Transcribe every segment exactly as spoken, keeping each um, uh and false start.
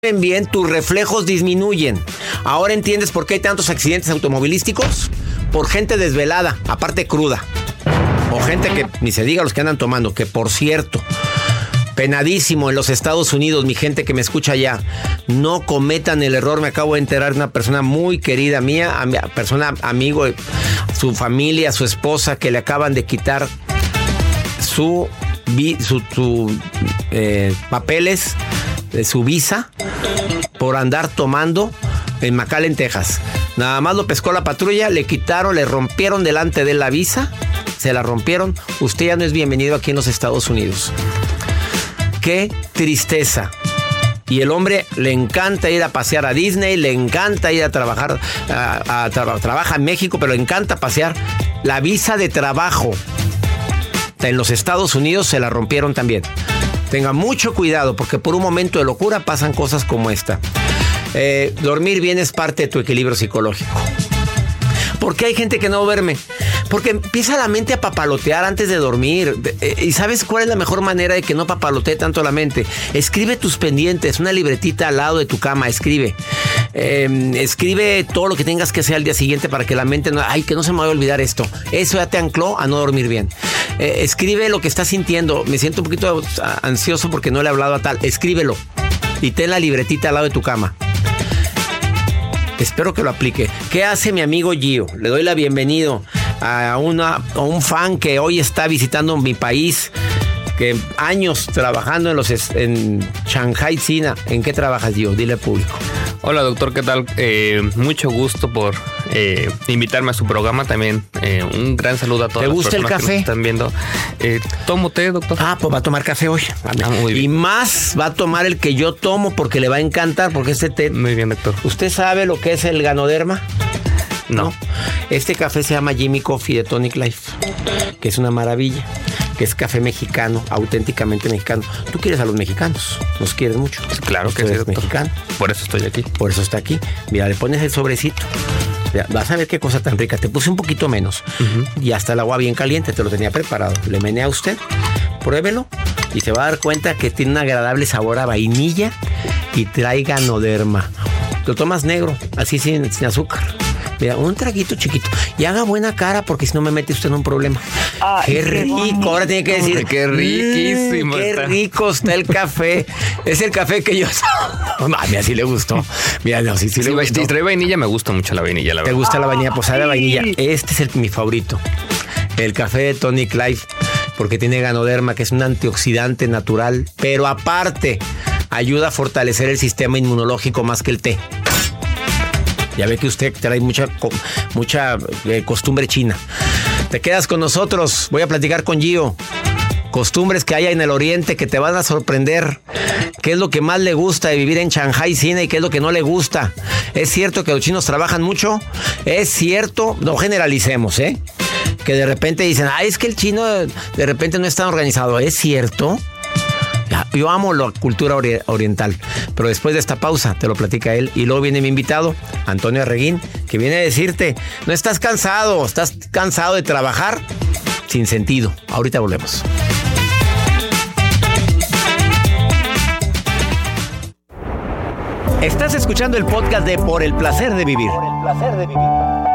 bien, tus reflejos disminuyen. ¿Ahora entiendes por qué hay tantos accidentes automovilísticos? Por gente desvelada, aparte cruda. O gente que, ni se diga los que andan tomando, que por cierto, penadísimo en los Estados Unidos, mi gente que me escucha allá, no cometan el error. Me acabo de enterar de una persona muy querida mía, persona, amigo, su familia, su esposa, que le acaban de quitar su, su, su eh, papeles de su visa por andar tomando en McAllen, Texas. Nada más lo pescó la patrulla, le quitaron, le rompieron delante de la visa, se la rompieron. Usted ya no es bienvenido aquí en los Estados Unidos. Qué tristeza. Y el hombre le encanta ir a pasear a Disney, le encanta ir a trabajar, a, a, tra- trabaja en México, pero le encanta pasear. La visa de trabajo en los Estados Unidos se la rompieron también. Tenga mucho cuidado porque por un momento de locura pasan cosas como esta. Eh, dormir bien es parte de tu equilibrio psicológico. ¿Por qué hay gente que no duerme? Porque empieza la mente a papalotear antes de dormir. Eh, ¿Y sabes cuál es la mejor manera de que no papalotee tanto la mente? Escribe tus pendientes, una libretita al lado de tu cama, escribe. Eh, escribe todo lo que tengas que hacer al día siguiente para que la mente no... Ay, que no se me vaya a olvidar esto. Eso ya te ancló a no dormir bien. Eh, escribe lo que estás sintiendo. Me siento un poquito ansioso porque no le he hablado a tal. Escríbelo y ten la libretita al lado de tu cama. Espero que lo aplique. ¿Qué hace mi amigo Gio? Le doy la bienvenida a, una, a un fan que hoy está visitando mi país, que años trabajando en los en Shanghai, China. ¿En qué trabajas, Gio? Dile al público. Hola, doctor, ¿qué tal? Eh, mucho gusto por eh, invitarme a su programa también. Eh, un gran saludo a todas las personas el café? que nos están viendo. Eh, ¿Tomo té, doctor? Ah, pues va a tomar café hoy. Ah, muy bien. Y más va a tomar el que yo tomo porque le va a encantar, porque este té... Muy bien, doctor. ¿Usted sabe lo que es el Ganoderma? No. ¿No? Este café se llama Jimmy Coffee de Tonic Life, que es una maravilla, que es café mexicano, auténticamente mexicano. Tú quieres a los mexicanos, los quieres mucho. Claro que sí, doctor. Mexicano. Por eso estoy aquí. Por eso está aquí. Mira, le pones el sobrecito. Mira, vas a ver qué cosa tan rica. Te puse un poquito menos. Uh-huh. Y hasta el agua bien caliente, te lo tenía preparado. Le menea a usted, pruébelo y se va a dar cuenta que tiene un agradable sabor a vainilla y trae Ganoderma. Lo tomas negro, así sin, sin azúcar. Mira, un traguito chiquito. Y haga buena cara porque si no me mete usted en un problema. Ay, qué rico. Qué Ahora tiene que decir. Qué riquísimo. Mmm, qué está. rico está el café. Es el café que yo... A mí así le gustó. Mira, no, sí, sí, sí le gustó. Si trae vainilla, me gusta mucho la vainilla, la verdad. ¿Te gusta la vainilla? Pues sabe la vainilla. Este es el, mi favorito. El café de Tonic Life. Porque tiene Ganoderma, que es un antioxidante natural. Pero aparte, ayuda a fortalecer el sistema inmunológico más que el té. Ya ve que usted trae mucha, mucha eh, costumbre china. Te quedas con nosotros. Voy a platicar con Gio. Costumbres que hay en el oriente que te van a sorprender. ¿Qué es lo que más le gusta de vivir en Shanghai, China, y qué es lo que no le gusta? ¿Es cierto que los chinos trabajan mucho? ¿Es cierto? No generalicemos, ¿eh? Que de repente dicen, ah, es que el chino de repente no está organizado. ¿Es cierto? Yo amo la cultura ori- oriental, pero después de esta pausa te lo platica él. Y luego viene mi invitado, Antonio Arreguín, que viene a decirte, no estás cansado, estás cansado de trabajar sin sentido. Ahorita volvemos. Estás escuchando el podcast de Por el Placer de Vivir. Por el Placer de Vivir.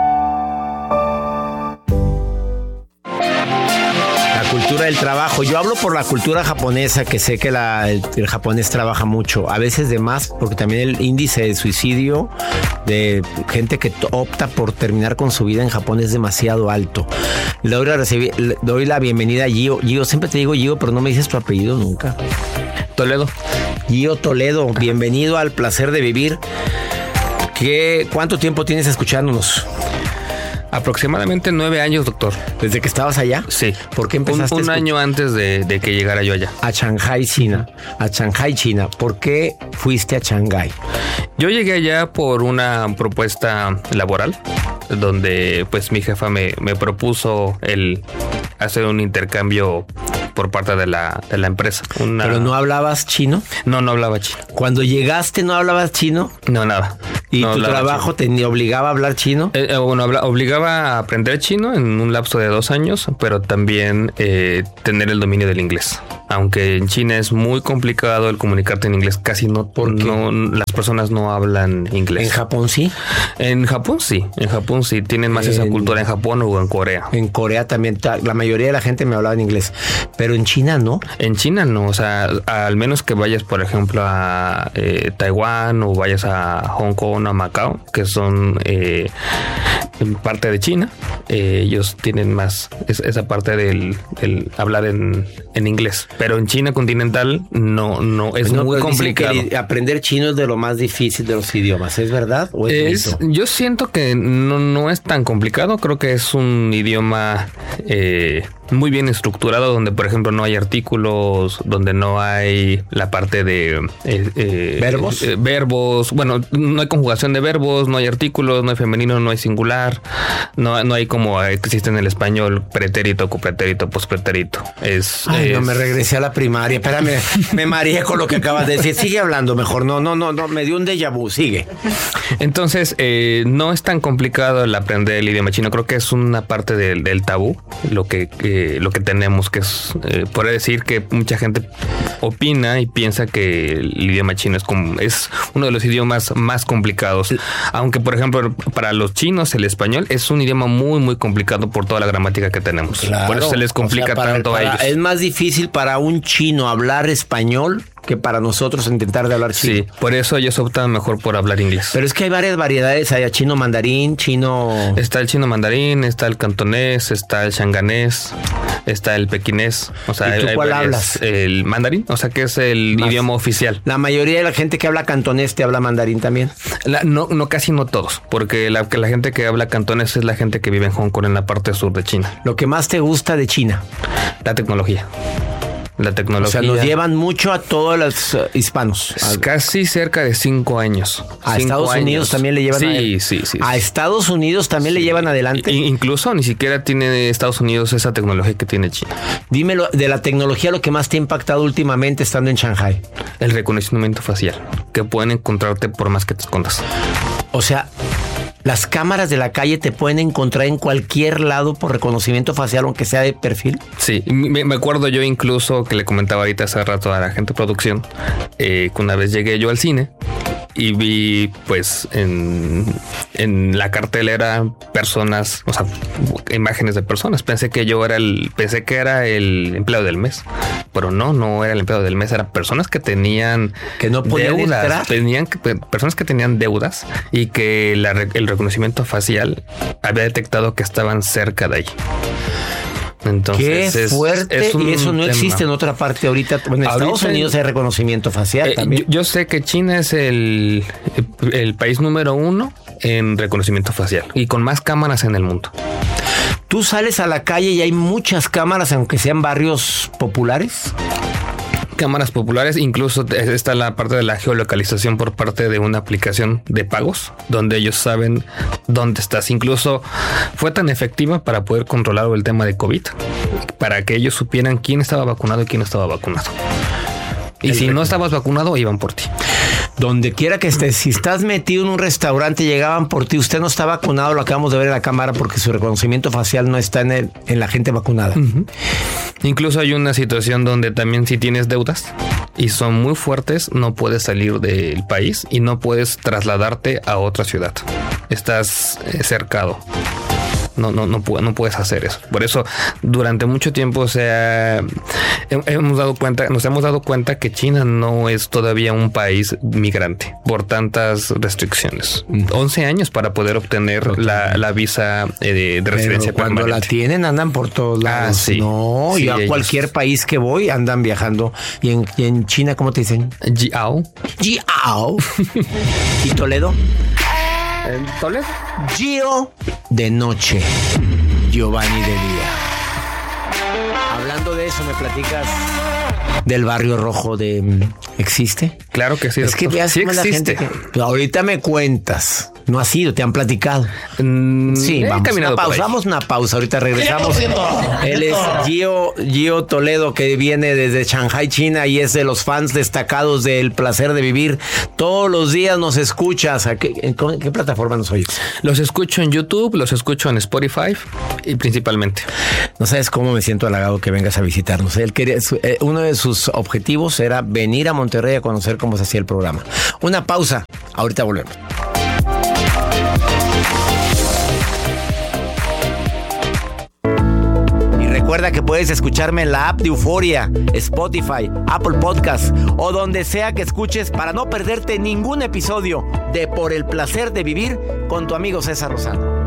Cultura del trabajo. Yo hablo por la cultura japonesa, que sé que la, el, el japonés trabaja mucho, a veces de más, porque también el índice de suicidio de gente que opta por terminar con su vida en Japón es demasiado alto. Le doy la, recibir, le doy la bienvenida a Gio. Gio, siempre te digo Gio, pero no me dices tu apellido nunca. Toledo. Gio Toledo, bienvenido al Placer de Vivir. ¿Qué, ¿Cuánto tiempo tienes escuchándonos? Aproximadamente nueve años, doctor. ¿Desde que estabas allá? Sí. ¿Por qué empezaste? Un, un año antes de, de que llegara yo allá. A Shanghai, China. A Shanghai, China. ¿Por qué fuiste a Shanghai? Yo llegué allá por una propuesta laboral, donde pues mi jefa me, me propuso el hacer un intercambio por parte de la, de la empresa. Una... ¿Pero no hablabas chino? No, no hablaba chino. ¿Cuando llegaste no hablabas chino? No, nada. ¿Y no tu trabajo chino. te obligaba a hablar chino? Eh, eh, bueno, habla, obligaba a aprender chino en un lapso de dos años, pero también eh, tener el dominio del inglés. Aunque en China es muy complicado el comunicarte en inglés, casi no, no las personas no hablan inglés. ¿En Japón sí? En Japón sí, en Japón sí, tienen más en, esa cultura en Japón o en Corea. En Corea también, la mayoría de la gente me hablaba en inglés, pero en China no. En China no, o sea, al menos que vayas, por ejemplo, a eh, Taiwán o vayas a Hong Kong o a Macao, que son eh, parte de China, eh, ellos tienen más es, esa parte del, del hablar en, en inglés. Pero en China continental no, no es no, muy complicado. Que aprender chino es de lo más difícil de los idiomas, ¿es verdad? ¿O es es, yo siento que no, no es tan complicado. Creo que es un idioma eh, muy bien estructurado, donde por ejemplo no hay artículos, donde no hay la parte de eh, eh, verbos. Eh, verbos. Bueno, no hay conjugación de verbos, no hay artículos, no hay femenino, no hay singular, no, no hay como existe en el español pretérito, copretérito, pospretérito. Es, Ay, es... no me regresé a la primaria. Espérame, me mareé con lo que acabas de decir. Sigue hablando mejor. No, no, no, no, me dio un déjà vu. Sigue. Entonces, eh, no es tan complicado el aprender el idioma chino. Creo que es una parte del, del tabú, lo que, eh, lo que tenemos, que es, eh, por decir que mucha gente opina y piensa que el idioma chino es como, es uno de los idiomas más complicados. Aunque, por ejemplo, para los chinos el español es un idioma muy, muy complicado por toda la gramática que tenemos. Claro. Por eso se les complica, o sea, para, tanto para, a ellos. Es más difícil para un chino hablar español que para nosotros intentar de hablar chino. Sí, por eso ellos optan mejor por hablar inglés. Pero es que hay varias variedades, hay chino mandarín, chino... Está el chino mandarín, está el cantonés, está el shanganés, está el pequinés. O sea, ¿y tú hay, cuál hay hablas? El mandarín, o sea, que es el Más. idioma oficial. La mayoría de la gente que habla cantonés te habla mandarín también. La, no, no, casi no todos, porque la, que la gente que habla cantonés es la gente que vive en Hong Kong, en la parte sur de China. Lo que más te gusta de China, la tecnología. La tecnología. O sea, nos llevan mucho a todos los uh, hispanos. A, casi cerca de cinco años. ¿A cinco Estados años. Unidos también le llevan? Sí, a, sí, sí. ¿A sí. Estados Unidos también sí. le llevan adelante? I, incluso ni siquiera tiene Estados Unidos esa tecnología que tiene China. Dímelo, de la tecnología, lo que más te ha impactado últimamente estando en Shanghai. El reconocimiento facial, que pueden encontrarte por más que te escondas. O sea, las cámaras de la calle te pueden encontrar en cualquier lado por reconocimiento facial, aunque sea de perfil. Sí, me, me acuerdo yo incluso que le comentaba ahorita hace rato a la gente de producción, eh, que una vez llegué yo al cine y vi pues en, en la cartelera personas, o sea, imágenes de personas. Pensé que yo era el, pensé que era el empleado del mes, pero no, no era el empleado del mes, eran personas que tenían que no podían deudas, entrar. Tenían personas que tenían deudas y que la, el reconocimiento facial había detectado que estaban cerca de ahí. Entonces, qué fuerte, es, es y eso no tema. Existe en otra parte ahorita. Bueno, en ahorita Estados Unidos hay reconocimiento facial eh, también. Yo, yo sé que China es el, el país número uno en reconocimiento facial y con más cámaras en el mundo. Tú sales a la calle y hay muchas cámaras, aunque sean barrios populares. Cámaras populares, incluso está la parte de la geolocalización por parte de una aplicación de pagos, donde ellos saben dónde estás. Incluso fue tan efectiva para poder controlar el tema de COVID, para que ellos supieran quién estaba vacunado y quién no estaba vacunado. Y si no estabas vacunado, iban por ti. Donde quiera que estés, si estás metido en un restaurante, llegaban por ti, usted no está vacunado, lo acabamos de ver en la cámara porque su reconocimiento facial no está en, el, en la gente vacunada. Uh-huh. Incluso hay una situación donde también si tienes deudas y son muy fuertes, no puedes salir del país y no puedes trasladarte a otra ciudad. Estás eh, cercado. No, no, no, no puedes hacer eso. Por eso, durante mucho tiempo, o sea, hemos dado cuenta, nos hemos dado cuenta que China no es todavía un país migrante por tantas restricciones. once años para poder obtener la, la visa de, de residencia Pero cuando permanente. La tienen, andan por todos lados. Ah, sí. No, sí, yo a ellos. cualquier país que voy andan viajando. Y en, y en China, ¿cómo te dicen? Jiao. Jiao. ¿Y Toledo? ¿En Toledo? Gio de noche, Giovanni de día. Hablando de eso, ¿me platicas del barrio rojo de... ¿Existe? Claro que sí. Es que veas sí cómo la gente que... Ahorita me cuentas. No has ido, te han platicado. Mm, Sí, he vamos, caminado una por pausa, ahí. vamos una pausa, ahorita regresamos. Él es Gio, Gio Toledo, que viene desde Shanghai, China, y es de los fans destacados del Placer de Vivir. Todos los días nos escuchas. ¿A qué, en qué, qué plataforma nos oyes? Los escucho en YouTube, los escucho en Spotify y principalmente. No sabes cómo me siento halagado que vengas a visitarnos. Él quería, su- eh, uno de sus objetivos era venir a Monterrey a conocer cómo se hacía el programa. Una pausa, ahorita volvemos. Y recuerda que puedes escucharme en la app de Euforia, Spotify, Apple Podcast o donde sea que escuches para no perderte ningún episodio de Por el Placer de Vivir con tu amigo César Lozano.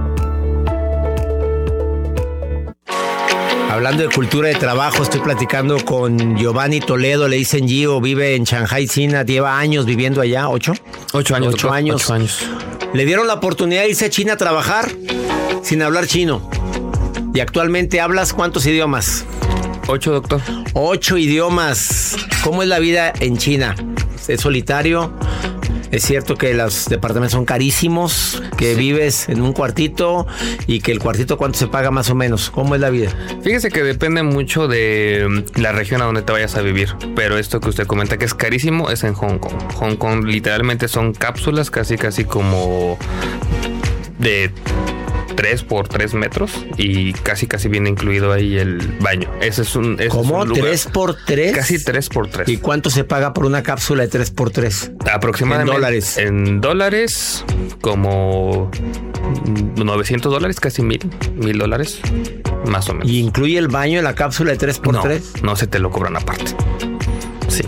Hablando de cultura de trabajo, estoy platicando con Giovanni Toledo, le dicen Gio, vive en Shanghai, China, lleva años viviendo allá, ¿ocho? Ocho años. Ocho doctor, años. Ocho años. Le dieron la oportunidad de irse a China a trabajar sin hablar chino. Y actualmente hablas ¿cuántos idiomas? Ocho, doctor. Ocho idiomas. ¿Cómo es la vida en China? ¿Es solitario? ¿Es cierto que los departamentos son carísimos? ¿Que Sí. vives en un cuartito? ¿Y que el cuartito cuánto se paga más o menos? ¿Cómo es la vida? Fíjese que depende mucho de mm, la región a donde te vayas a vivir. Pero esto que usted comenta que es carísimo es en Hong Kong. Hong Kong literalmente son cápsulas casi casi como de tres por tres metros y casi casi viene incluido ahí el baño. Ese es un... ese ¿Cómo? es un lugar- ¿Tres por tres? Casi tres por tres. ¿Y cuánto se paga por una cápsula de tres por tres? Aproximadamente. En dólares. En dólares, como novecientos dólares, casi mil, mil dólares, más o menos. ¿Y incluye el baño en la cápsula de tres por no, tres? no se te lo cobran aparte. Sí.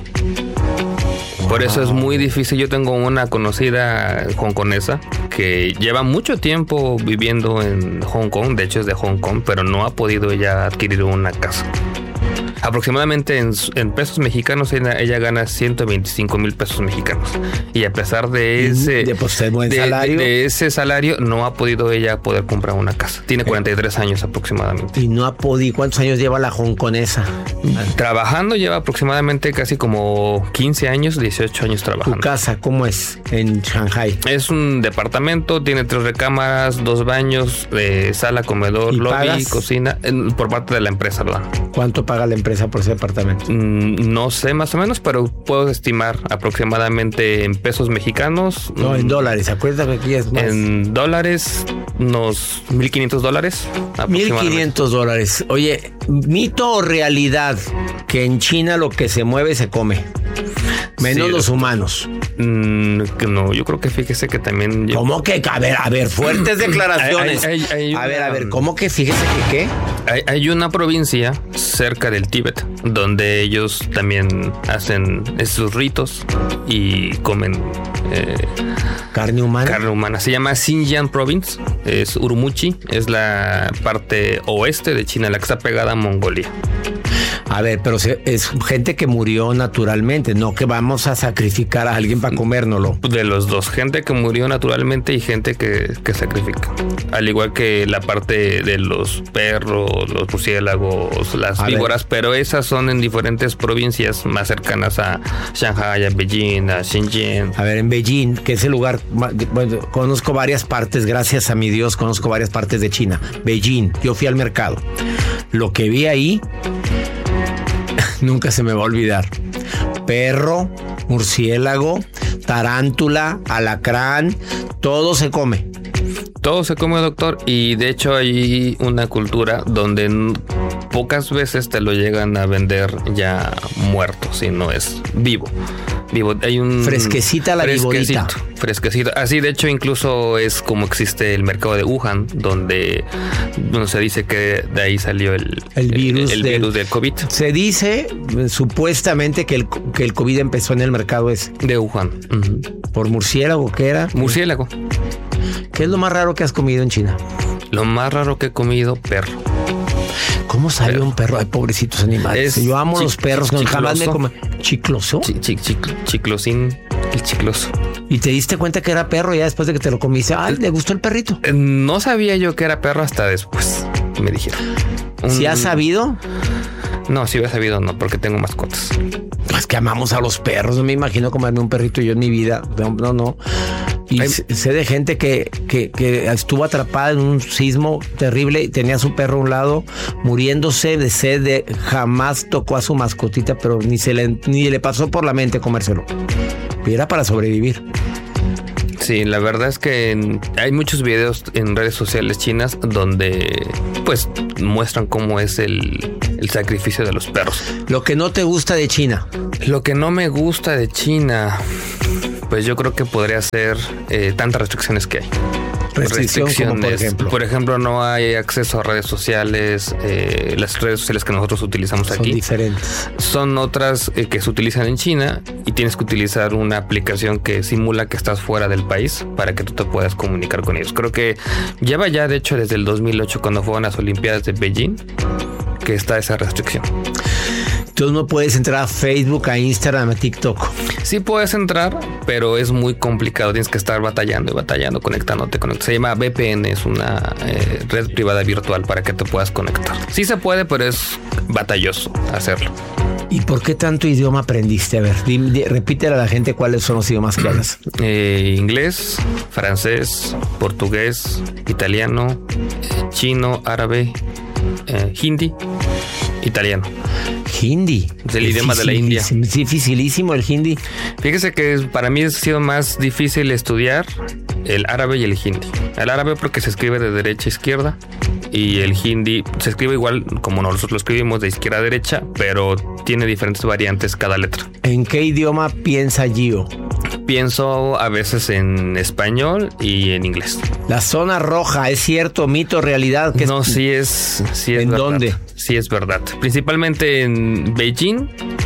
Por eso es muy difícil. Yo tengo una conocida hongkonesa que lleva mucho tiempo viviendo en Hong Kong, de hecho es de Hong Kong, pero no ha podido ella adquirir una casa. Aproximadamente en, en pesos mexicanos ella, ella gana ciento veinticinco mil pesos mexicanos. Y a pesar de ese, De, pues, de buen de, salario. de- de ese salario, no ha podido ella poder comprar una casa. Tiene cuarenta y tres años aproximadamente. Y no ha podido. ¿Cuántos años lleva la hongkonesa? Trabajando lleva aproximadamente casi como quince años, dieciocho años ¿Tu trabajando. casa cómo es en Shanghai? Es un departamento, tiene tres recámaras, dos baños, eh, sala, comedor, ¿Y lobby, pagas? cocina, en- por parte de la empresa, ¿verdad? ¿Cuánto paga la empresa por ese departamento? Mm, No sé más o menos, pero puedo estimar aproximadamente en pesos mexicanos. No, en mm, dólares. Acuérdate que aquí es más. En dólares, unos mil quinientos dólares. Mil aproximadamente. quinientos dólares. Oye, ¿mito o realidad que en China lo que se mueve se come? Menos Sí, los humanos. Mm, que no, yo creo que fíjese que también. yo- ¿Cómo que? A ver, a ver, fuertes declaraciones. Hay- hay- hay a ver, a una- ver, ¿cómo que? Fíjese que qué. Hay, hay una provincia cerca del Tíbet donde ellos también hacen estos ritos y comen eh, Carne humana. carne humana. Se llama Xinjiang Province, es Urumqi, es la parte oeste de China, la que está pegada a Mongolia. A ver, pero se- es gente que murió naturalmente, no que vamos a sacrificar a alguien para comérnoslo. De los dos, gente que murió naturalmente y gente que, que sacrifica. Al igual que la parte de los perros, los murciélagos, las A víboras, pero esas son en diferentes provincias más cercanas a Shanghai, a Beijing, a Shenzhen. A ver, en Beijing, que es el lugar, ma- bueno, conozco varias partes, gracias a mi Dios, conozco varias partes de China. Beijing, yo fui al mercado. Lo que vi ahí, nunca se me va a olvidar. Perro, murciélago, tarántula, alacrán, todo se come. Todo se come, doctor, y de hecho hay una cultura donde n- pocas veces te lo llegan a vender ya muerto, si no es vivo. Vivo, hay un Fresquecita la viborita. fresquecito, fresquecito. Así, de hecho, incluso es como existe el mercado de Wuhan, donde bueno, se dice que de ahí salió el, El virus el, del- virus del COVID Se dice eh, supuestamente que el, que el COVID empezó en el mercado ese. de Wuhan. Ujú. Por murciélago, ¿qué era? Murciélago. ¿Qué es lo más raro que has comido en China? Lo más raro que he comido, perro. ¿Cómo sale un perro? Ay, pobrecitos animales. Es Yo amo chi- los perros, no, jamás me chicloso. come. ¿Chicloso? Chi- chi- chi- chiclosín, el chicloso. ¿Y te diste cuenta que era perro ya después de que te lo comiste? Ay, le gustó el perrito. Eh, No sabía yo que era perro hasta después. Me dijeron. ¿Si Un- has sabido? No, si hubiera sabido, no, porque tengo mascotas. Es que amamos a los perros. No me imagino comerme un perrito yo en mi vida. No, no, no. Y Hay... sé de gente que, que, que estuvo atrapada en un sismo terrible y tenía a su perro a un lado muriéndose de sed, de, jamás tocó a su mascotita, pero ni, se le, ni le pasó por la mente comérselo. Y era para sobrevivir. Sí, la verdad es que hay muchos videos en redes sociales chinas donde pues muestran cómo es el, el sacrificio de los perros. Lo que no te gusta de China. Lo que no me gusta de China, pues yo creo que podría ser eh, tantas restricciones que hay. Restricción, restricciones, como por ejemplo. Por ejemplo, no hay acceso a redes sociales. Eh, las redes sociales que nosotros utilizamos son aquí son diferentes. Son otras eh, que se utilizan en China y tienes que utilizar una aplicación que simula que estás fuera del país para que tú te puedas comunicar con ellos. Creo que lleva ya, de hecho, desde el dos mil ocho, cuando fueron las Olimpiadas de Beijing, que está esa restricción. Tú no puedes entrar a Facebook, a Instagram, a TikTok. Sí puedes entrar, pero es muy complicado. Tienes que estar batallando y batallando, conectándote. conectándote. Se llama V P N, es una eh, red privada virtual para que te puedas conectar. Sí se puede, pero es batalloso hacerlo. ¿Y por qué tanto idioma aprendiste? A ver, dime, repítele a la gente cuáles son los idiomas que hablas. Eh, inglés, francés, portugués, italiano, chino, árabe, eh, hindi, italiano. Hindi. Es el idioma de la India. Es dificilísimo el hindi. Fíjese que para mí ha sido más difícil estudiar el árabe y el hindi. El árabe porque se escribe de derecha a izquierda y el hindi se escribe igual como nosotros lo escribimos, de izquierda a derecha, pero tiene diferentes variantes cada letra. ¿En qué idioma piensa Gio? Pienso a veces en español y en inglés. La zona roja, ¿es cierto? ¿Mito, realidad? ¿Qué no, es? sí es, sí es ¿En verdad. dónde? Sí es verdad. Principalmente en Beijing.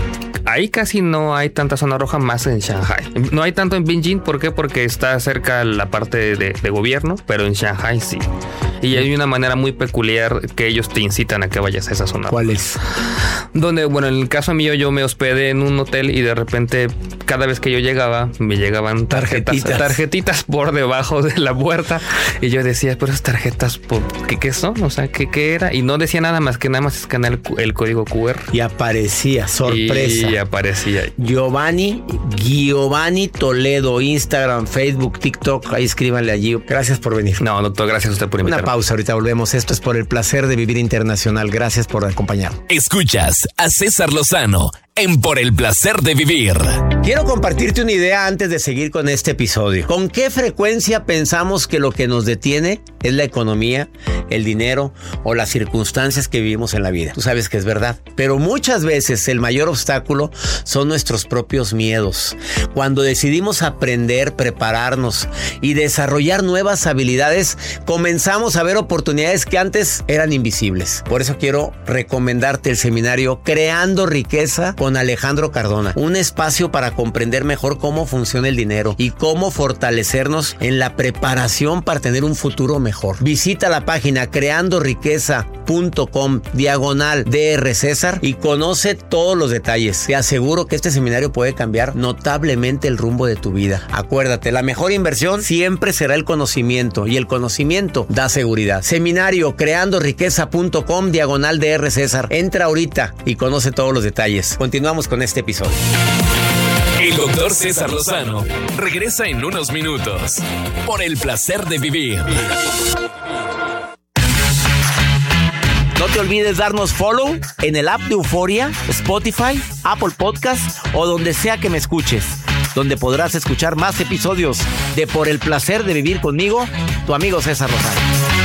Ahí casi no hay tanta zona roja, más en Shanghai. No hay tanto en Beijing, ¿por qué? Porque está cerca la parte de, de gobierno, pero en Shanghai sí. Y hay una manera muy peculiar que ellos te incitan a que vayas a esa zona. ¿Cuál es? Donde, bueno, en el caso mío yo me hospedé en un hotel y de repente cada vez que yo llegaba me llegaban tarjetas, tarjetitas, tarjetitas por debajo de la puerta y yo decía, pero esas tarjetas, ¿qué, qué son? O sea, ¿qué, qué era? Y no decía nada más que nada más escanear el, el código cu erre. Y aparecía, sorpresa. Y aparecía. Giovanni, Giovanni Toledo, Instagram, Facebook, TikTok, ahí escríbanle allí. Gracias por venir. No, doctor, gracias a usted por invitarme. Una pausa, ahorita volvemos. Esto es Por el Placer de Vivir Internacional. Gracias por acompañarnos. Escuchas a César Lozano en Por el Placer de Vivir. Quiero compartirte una idea antes de seguir con este episodio. ¿Con qué frecuencia pensamos que lo que nos detiene es la economía, el dinero o las circunstancias que vivimos en la vida? Tú sabes que es verdad. Pero muchas veces el mayor obstáculo son nuestros propios miedos. Cuando decidimos aprender, prepararnos y desarrollar nuevas habilidades, comenzamos a ver oportunidades que antes eran invisibles. Por eso quiero recomendarte el seminario Creando Riqueza con Alejandro Cardona. Un espacio para comprender mejor cómo funciona el dinero y cómo fortalecernos en la preparación para tener un futuro mejor. Visita la página creando riqueza punto com diagonal dr César y conoce todos los detalles. Te aseguro que este seminario puede cambiar notablemente el rumbo de tu vida. Acuérdate, la mejor inversión siempre será el conocimiento y el conocimiento da seguridad. Seminario creando riqueza punto com diagonal dr César. Entra ahorita y conoce todos los detalles. Continuamos con este episodio. El doctor César Lozano regresa en unos minutos. Por el Placer de Vivir. No te olvides darnos follow en el app de Euforia, Spotify, Apple Podcast o donde sea que me escuches, donde podrás escuchar más episodios de Por el Placer de Vivir conmigo, tu amigo César Lozano.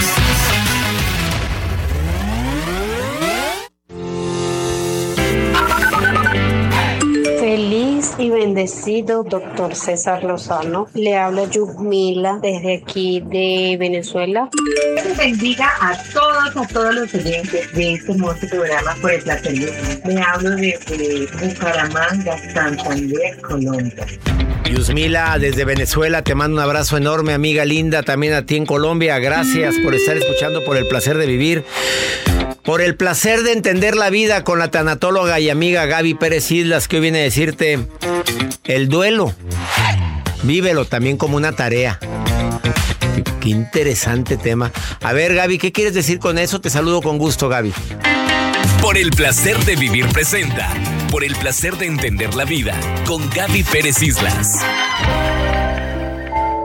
Feliz y bendecido doctor César Lozano. Le habla Yusmila desde aquí de Venezuela. Dios bendiga a todos, a todos los oyentes de este hermoso programa Por el Placer de Vivir. Me hablo desde Bucaramanga, Santander, Colombia. Yusmila, desde Venezuela, te mando un abrazo enorme, amiga linda, también a ti en Colombia. Gracias por estar escuchando Por el Placer de Vivir. Por el placer de entender la vida con la tanatóloga y amiga Gaby Pérez Islas, que hoy viene a decirte el duelo. Vívelo también como una tarea. Qué interesante tema. A ver, Gaby, ¿qué quieres decir con eso? Te saludo con gusto, Gaby. Por el Placer de Vivir presenta Por el Placer de Entender la Vida con Gaby Pérez Islas.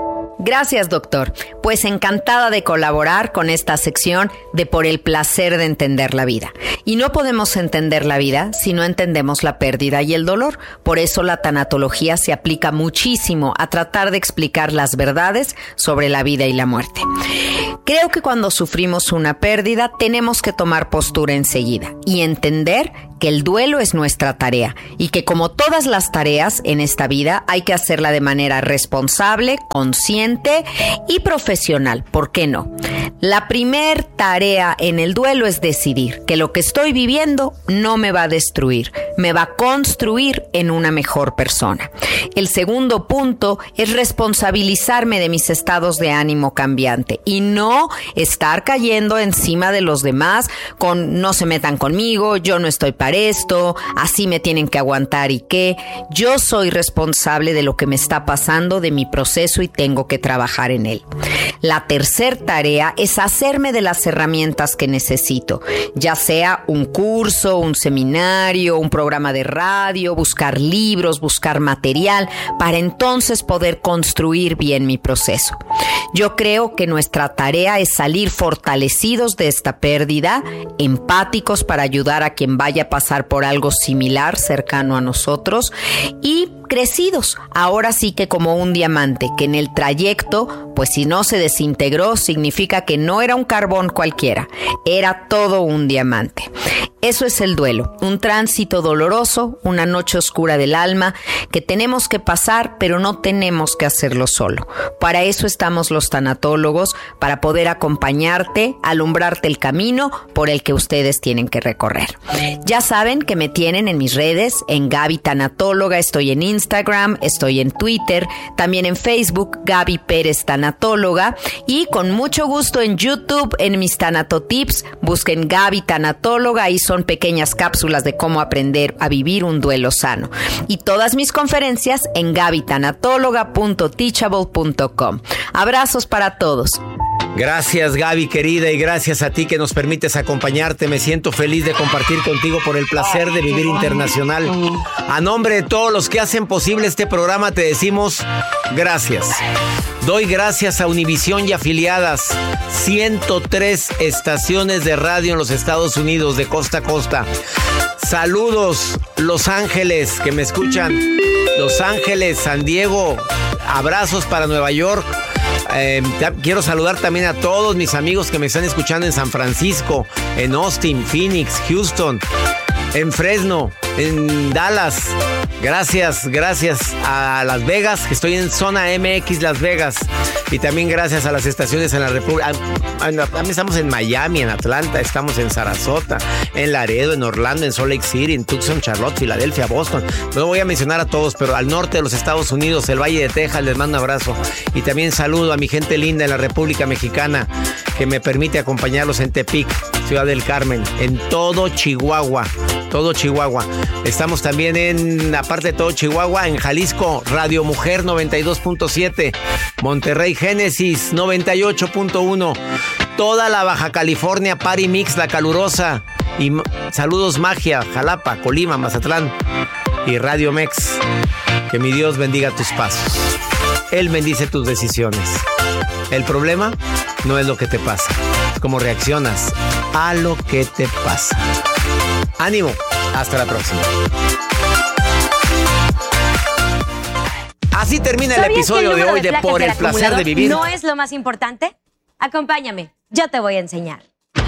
Gracias, doctor. Pues encantada de colaborar con esta sección de Por el placer de entender la vida. Y no podemos entender la vida si no entendemos la pérdida y el dolor. Por eso la tanatología se aplica muchísimo a tratar de explicar las verdades sobre la vida y la muerte. Creo que cuando sufrimos una pérdida tenemos que tomar postura enseguida y entender que el duelo es nuestra tarea y que como todas las tareas en esta vida hay que hacerla de manera responsable, consciente y profesional. ¿Por qué no? La primer tarea en el duelo es decidir que lo que estoy viviendo no me va a destruir, me va a construir en una mejor persona. El segundo punto es responsabilizarme de mis estados de ánimo cambiante y no estar cayendo encima de los demás con no se metan conmigo, yo no estoy para esto, así me tienen que aguantar y qué. Yo soy responsable de lo que me está pasando, de mi proceso y tengo que trabajar en él. La tercera tarea es hacerme de las herramientas que necesito, ya sea un curso, un seminario, un programa de radio, buscar libros, buscar material, para entonces poder construir bien mi proceso. Yo creo que nuestra tarea es salir fortalecidos de esta pérdida, empáticos para ayudar a quien vaya a pasar por algo similar cercano a nosotros y crecidos, ahora sí que como un diamante, que en el trayecto, pues si no se desintegró, significa que no era un carbón cualquiera, era todo un diamante. Eso es el duelo, un tránsito doloroso, una noche oscura del alma que tenemos que pasar, pero no tenemos que hacerlo solo. Para eso estamos los tanatólogos, para poder acompañarte, alumbrarte el camino por el que ustedes tienen que recorrer. Ya saben que me tienen en mis redes, en Gaby Tanatóloga, estoy en Instagram, estoy en Twitter, también en Facebook, Gaby Pérez Tanatóloga, y con mucho gusto en YouTube, en mis Tanatotips, busquen Gaby Tanatóloga, y son pequeñas cápsulas de cómo aprender a vivir un duelo sano. Y todas mis conferencias en gaby tanatóloga punto teachable punto com. Abrazos para todos. Gracias, Gaby, querida, y gracias a ti que nos permites acompañarte. Me siento feliz de compartir contigo por el placer de vivir internacional. A nombre de todos los que hacen posible este programa, te decimos gracias. Doy gracias a Univisión y afiliadas, ciento tres estaciones de radio en los Estados Unidos, de costa a costa. Saludos, Los Ángeles, que me escuchan. Los Ángeles, San Diego, abrazos para Nueva York. Eh, quiero saludar también a todos mis amigos que me están escuchando en San Francisco, en Austin, Phoenix, Houston, en Fresno, en Dallas. Gracias, gracias a Las Vegas, que estoy en Zona M X Las Vegas. Y también gracias a las estaciones en la República. También estamos en Miami, en Atlanta, estamos en Sarasota, en Laredo, en Orlando, en Salt Lake City, en Tucson, Charlotte, Filadelfia, Boston. No voy a mencionar a todos, pero al norte de los Estados Unidos, el Valle de Texas, les mando un abrazo. Y también saludo a mi gente linda en la República Mexicana, que me permite acompañarlos en Tepic, Ciudad del Carmen, en todo Chihuahua. Todo Chihuahua. Estamos también en, aparte de todo Chihuahua, en Jalisco, Radio Mujer noventa y dos punto siete, Monterrey Génesis noventa y ocho punto uno, toda la Baja California, Party Mix, La Calurosa, y saludos Magia, Jalapa, Colima, Mazatlán y Radio Mex. Que mi Dios bendiga tus pasos. Él bendice tus decisiones. El problema no es lo que te pasa, es cómo reaccionas a lo que te pasa. Ánimo, hasta la próxima. Así termina el episodio de hoy de Por el placer de vivir. ¿No es lo más importante? Acompáñame, yo te voy a enseñar.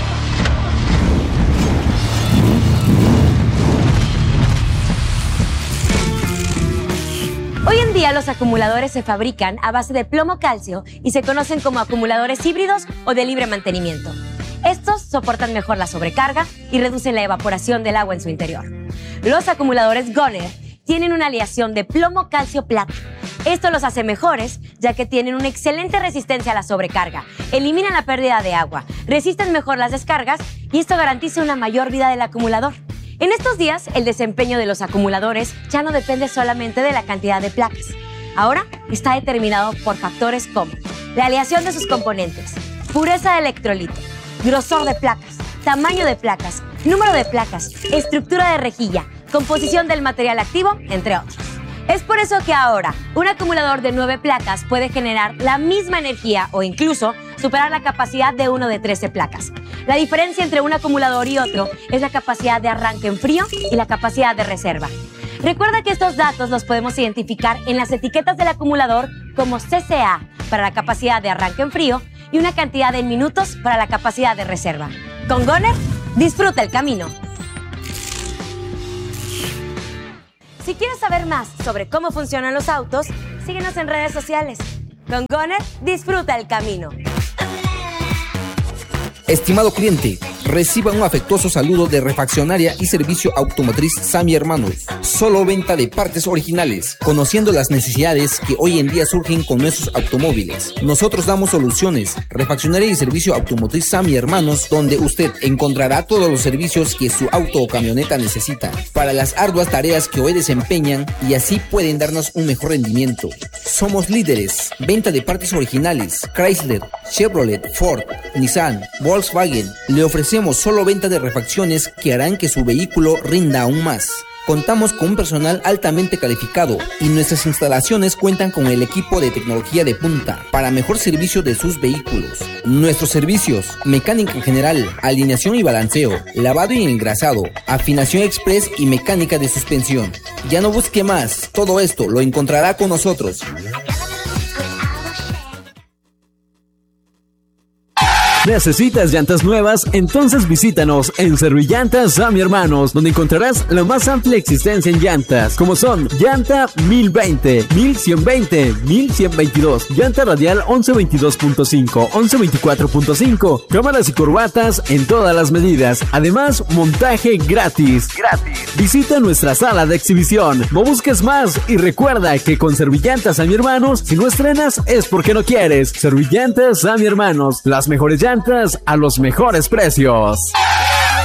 Hoy en día los acumuladores se fabrican a base de plomo calcio y se conocen como acumuladores híbridos o de libre mantenimiento. Estos soportan mejor la sobrecarga y reducen la evaporación del agua en su interior. Los acumuladores Goner tienen una aleación de plomo calcio plata. Esto los hace mejores, ya que tienen una excelente resistencia a la sobrecarga, eliminan la pérdida de agua, resisten mejor las descargas y esto garantiza una mayor vida del acumulador. En estos días, el desempeño de los acumuladores ya no depende solamente de la cantidad de placas. Ahora está determinado por factores como la aleación de sus componentes, pureza de electrolito, grosor de placas, tamaño de placas, número de placas, estructura de rejilla, composición del material activo, entre otros. Es por eso que ahora un acumulador de nueve placas puede generar la misma energía o incluso superar la capacidad de uno de trece placas. La diferencia entre un acumulador y otro es la capacidad de arranque en frío y la capacidad de reserva. Recuerda que estos datos los podemos identificar en las etiquetas del acumulador como C C A para la capacidad de arranque en frío y una cantidad en minutos para la capacidad de reserva. Con Goner, disfruta el camino. Si quieres saber más sobre cómo funcionan los autos, síguenos en redes sociales. Con Goner, disfruta el camino. Estimado cliente, reciba un afectuoso saludo de Refaccionaria y Servicio Automotriz Sami Hermanos. Solo venta de partes originales, conociendo las necesidades que hoy en día surgen con nuestros automóviles. Nosotros damos soluciones. Refaccionaria y Servicio Automotriz Sami Hermanos, donde usted encontrará todos los servicios que su auto o camioneta necesita para las arduas tareas que hoy desempeñan y así pueden darnos un mejor rendimiento. Somos líderes. Venta de partes originales. Chrysler, Chevrolet, Ford, Nissan, Volkswagen. Le ofrecemos solo venta de refacciones que harán que su vehículo rinda aún más. Contamos con un personal altamente calificado y nuestras instalaciones cuentan con el equipo de tecnología de punta para mejor servicio de sus vehículos. Nuestros servicios: mecánica general, alineación y balanceo, lavado y engrasado, afinación express y mecánica de suspensión. Ya no busque más, todo esto lo encontrará con nosotros. ¿Necesitas llantas nuevas? Entonces visítanos en Servillantas Sami Hermanos, donde encontrarás la más amplia existencia en llantas, como son llanta mil veinte, mil ciento veinte, mil ciento veintidós, llanta radial once veintidós punto cinco, once veinticuatro punto cinco, cámaras y curvatas en todas las medidas. Además, montaje gratis. Gratis. Visita nuestra sala de exhibición. No busques más y recuerda que con Servillantas Sami Hermanos, si no estrenas es porque no quieres. Servillantas Sami Hermanos, las mejores llantas a los mejores precios.